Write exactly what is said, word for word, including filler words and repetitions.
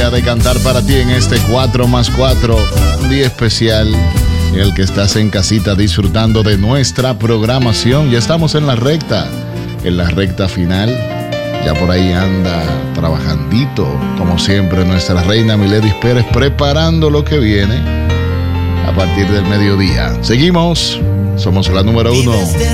De cantar para ti en este cuatro más cuatro, un día especial en el que estás en casita disfrutando de nuestra programación. Ya estamos en la recta, en la recta final. Ya por ahí anda trabajandito, como siempre, nuestra reina Miledis Pérez, preparando lo que viene a partir del mediodía. Seguimos, somos la número uno.